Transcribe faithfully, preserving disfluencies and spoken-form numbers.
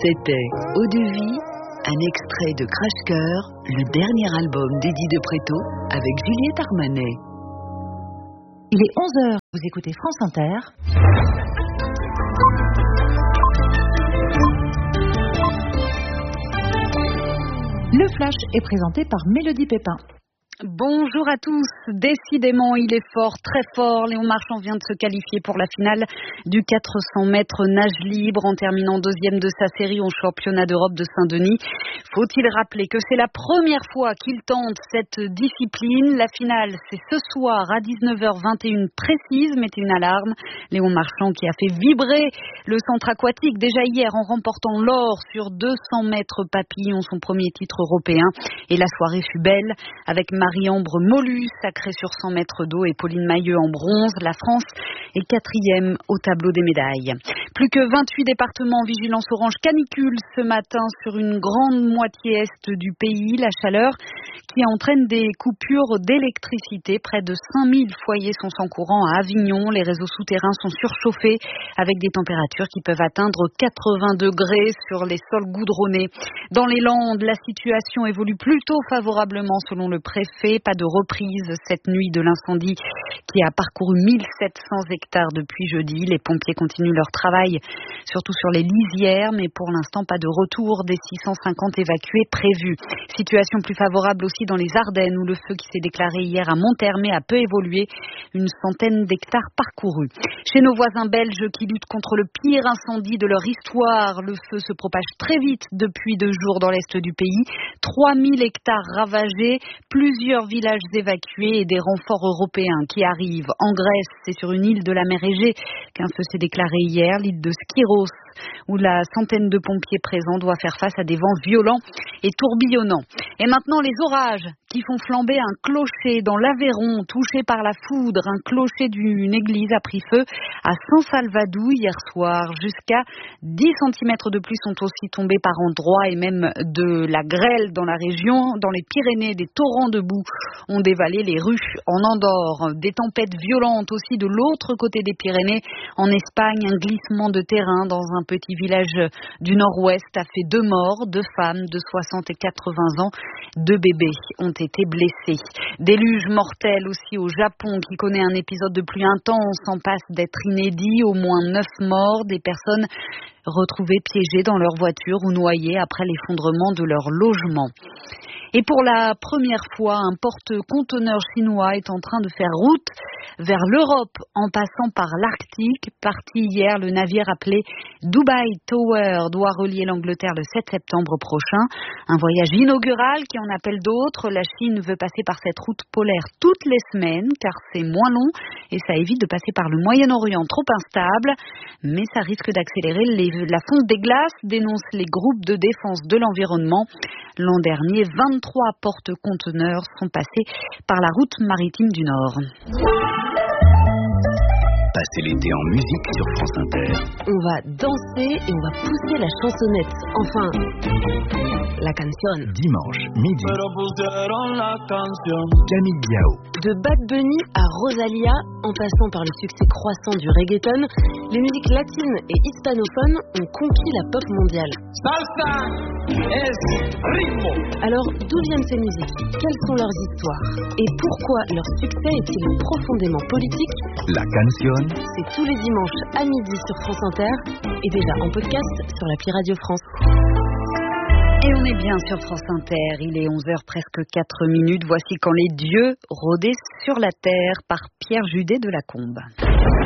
C'était Eau de vie, un extrait de Crash Cœur, le dernier album d'Eddie de Pretto avec Juliette Armanet. Il est onze heures, vous écoutez France Inter. Le Flash est présenté par Mélodie Pépin. Bonjour à tous. Décidément, il est fort, très fort. Léon Marchand vient de se qualifier pour la finale du quatre cents mètres nage libre en terminant deuxième de sa série au championnat d'Europe de Saint-Denis. Faut-il rappeler que c'est la première fois qu'il tente cette discipline. La finale, c'est ce soir à dix-neuf heures vingt et une précise. Mettez une alarme. Léon Marchand qui a fait vibrer le centre aquatique déjà hier en remportant l'or sur deux cents mètres papillon, son premier titre européen. Et la soirée fut belle avec Marie-Ambre Molus, sacrée sur cent mètres d'eau, et Pauline Mailleux en bronze. La France est quatrième au tableau des médailles. Plus que vingt-huit départements en vigilance orange canicule ce matin sur une grande moitié est du pays. La chaleur qui entraîne des coupures d'électricité. Près de cinq mille foyers sont sans courant à Avignon. Les réseaux souterrains sont surchauffés avec des températures qui peuvent atteindre quatre-vingts degrés sur les sols goudronnés. Dans les Landes, la situation évolue plutôt favorablement selon le préfet. Pas de reprise cette nuit de l'incendie qui a parcouru mille sept cents hectares depuis jeudi. Les pompiers continuent leur travail, surtout sur les lisières, mais pour l'instant pas de retour des six cent cinquante évacués prévus. Situation plus favorable aussi dans les Ardennes où le feu qui s'est déclaré hier à Monthermé a peu évolué, une centaine d'hectares parcourus. Chez nos voisins belges qui luttent contre le pire incendie de leur histoire, le feu se propage très vite depuis deux jours dans l'est du pays. trois mille hectares ravagés, plusieurs villages évacués et des renforts européens qui arrivent. En Grèce, c'est sur une île de la mer Égée qu'un feu s'est déclaré hier, l'île de Skyros, où la centaine de pompiers présents doit faire face à des vents violents et tourbillonnants. Et maintenant, les orages qui font flamber un clocher dans l'Aveyron, touché par la foudre. Un clocher d'une église a pris feu à Saint-Salvadou hier soir. Jusqu'à dix centimètres de pluie sont aussi tombés par endroits et même de la grêle dans la région. Dans les Pyrénées, des torrents de boue ont dévalé les rues en Andorre. Des tempêtes violentes aussi de l'autre côté des Pyrénées. En Espagne, un glissement de terrain dans un petit village du nord-ouest a fait deux morts, deux femmes de soixante et quatre-vingts ans. Deux bébés ont été blessés. Déluge mortel aussi au Japon qui connaît un épisode de pluie intense en passe d'être inédit. Au moins neuf morts, des personnes retrouvées piégées dans leur voiture ou noyées après l'effondrement de leur logement. Et pour la première fois, un porte-conteneurs chinois est en train de faire route vers l'Europe en passant par l'Arctique. Parti hier, le navire appelé Dubai Tower doit relier l'Angleterre le sept septembre prochain. Un voyage inaugural qui en appelle d'autres. La Chine veut passer par cette route polaire toutes les semaines car c'est moins long et ça évite de passer par le Moyen-Orient trop instable. Mais ça risque d'accélérer les, la fonte des glaces, dénoncent les groupes de défense de l'environnement. L'an dernier, vingt-trois porte-conteneurs sont passés par la route maritime du Nord. Passez l'été en musique sur France Inter. On va danser et on va pousser la chansonnette. Enfin, la canción. Dimanche, midi. Camille Biao. De Bad Bunny à Rosalia, en passant par le succès croissant du reggaeton, les musiques latines et hispanophones ont conquis la pop mondiale. Salsa es ritmo. Alors, d'où viennent ces musiques? Quelles sont leurs histoires? Et pourquoi leur succès est-il profondément politique? La canción. C'est tous les dimanches à midi sur France Inter et déjà en podcast sur l'appli Radio France. Et on est bien sur France Inter, il est onze heures presque quatre minutes. Voici Quand les dieux rôdaient sur la terre par Pierre Judet de Lacombe.